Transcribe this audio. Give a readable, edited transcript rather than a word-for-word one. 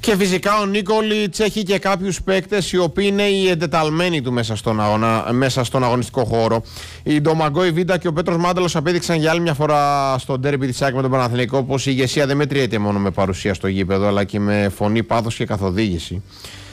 Και φυσικά ο Νίκολιτς έχει και κάποιους παίκτες οι οποίοι είναι οι εντεταλμένοι του μέσα στον αγωνιστικό χώρο. Η Ντομαγκόη Βίντα και ο Πέτρος Μάνταλος απέδειξαν για άλλη μια φορά στο ντέρμπι της ΑΕΚ με τον Παναθηναϊκό πως η ηγεσία δεν μετριέται μόνο με παρουσία στο γήπεδο, αλλά και με φωνή, πάθος και καθοδήγηση.